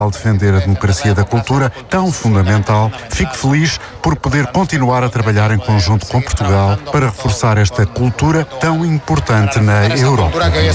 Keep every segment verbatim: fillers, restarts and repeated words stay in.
Ao defender a democracia da cultura, tão fundamental, fico feliz por poder continuar a trabalhar em conjunto com Portugal para reforçar esta cultura tão importante na Europa.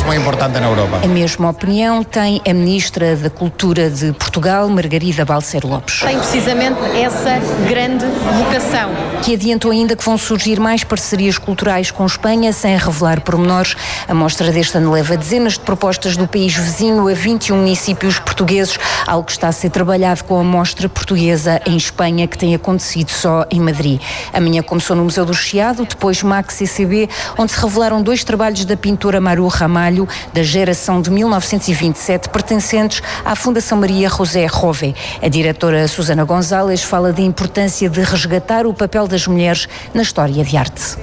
A mesma opinião tem a Ministra da Cultura de Portugal, Margarida Balseiro Lopes. Tem precisamente essa grande vocação. Que adiantou ainda que vão surgir mais parcerias culturais com Espanha, sem revelar pormenores. A mostra deste ano leva dezenas de propostas do país vizinho a vinte e um municípios portugueses, algo que está a ser trabalhado com a mostra portuguesa em Espanha, que tem acontecido só em Madrid. Amanhã começou no Museu do Chiado, depois Max C C B, onde se revelaram dois trabalhos da pintora Maru Ramalho, da geração de mil novecentos e vinte e sete, pertencentes à Fundação Maria José Rové. A diretora Susana Gonzalez fala da importância de resgatar o papel das mulheres na história de arte.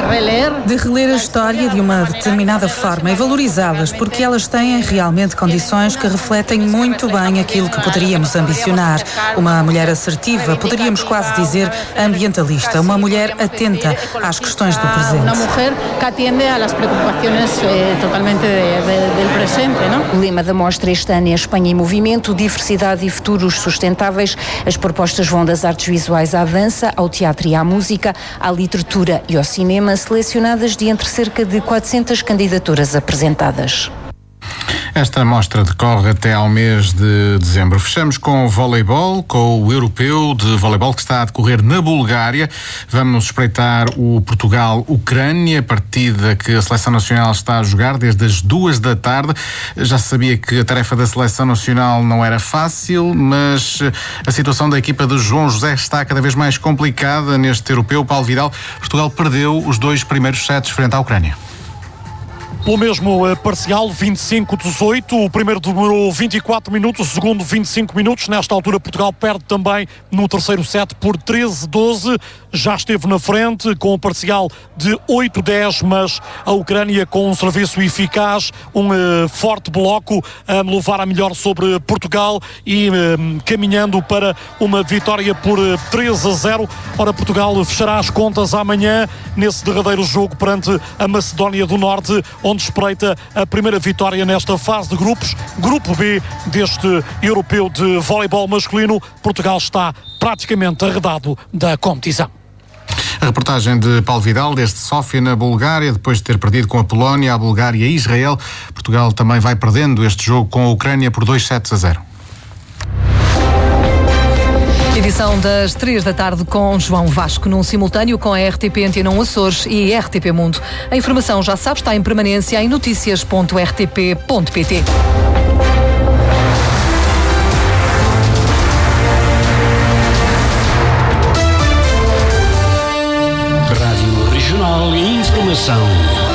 De reler a história de uma determinada forma e valorizá-las, porque elas têm realmente condições que refletem muito bem aquilo que poderíamos ambicionar. Uma mulher assertiva, poderíamos quase dizer ambientalista, uma mulher atenta às questões do presente. Uma mulher que atende às preocupações totalmente do presente, não? O lema da mostra este ano é Espanha em Movimento, Diversidade e Futuros Sustentáveis. As propostas vão das artes visuais à dança, ao teatro e à música, à literatura e ao cinema, selecionadas de entre cerca de quatrocentas candidaturas apresentadas. Esta mostra decorre até ao mês de dezembro. Fechamos com o voleibol, com o europeu de voleibol que está a decorrer na Bulgária. Vamos espreitar o Portugal-Ucrânia, partida que a Seleção Nacional está a jogar desde as duas da tarde. Já se sabia que a tarefa da Seleção Nacional não era fácil, mas a situação da equipa de João José está cada vez mais complicada neste europeu. Paulo Vidal, Portugal perdeu os dois primeiros sets frente à Ucrânia. Pelo mesmo parcial, vinte e cinco a dezoito, o primeiro demorou vinte e quatro minutos, o segundo vinte e cinco minutos. Nesta altura Portugal perde também no terceiro set por treze a doze, já esteve na frente com o parcial de oito a dez, mas a Ucrânia com um serviço eficaz, um uh, forte bloco a um, levar a melhor sobre Portugal e um, caminhando para uma vitória por uh, três a zero. Ora, Portugal fechará as contas amanhã nesse derradeiro jogo perante a Macedónia do Norte, onde espreita a primeira vitória nesta fase de grupos, Grupo B deste europeu de voleibol masculino. Portugal está praticamente arredado da competição. A reportagem de Paulo Vidal desde Sófia, na Bulgária, depois de ter perdido com a Polónia, a Bulgária e Israel. Portugal também vai perdendo este jogo com a Ucrânia por dois sets a zero. Edição das três da tarde com João Vasco, num simultâneo com a R T P Antena um Açores e a R T P Mundo. A informação, já sabe, está em permanência em noticias ponto r t p ponto p t. Rádio Regional e Informação.